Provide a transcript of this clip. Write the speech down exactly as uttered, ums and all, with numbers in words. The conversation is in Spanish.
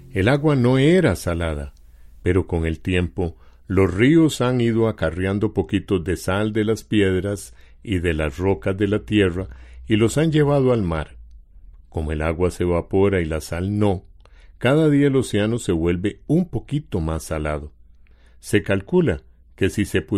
El agua no era salada, pero con el tiempo los ríos han ido acarreando poquitos de sal de las piedras y de las rocas de la tierra y los han llevado al mar. Como el agua se evapora y la sal no, cada día el océano se vuelve un poquito más salado. Se calcula que si se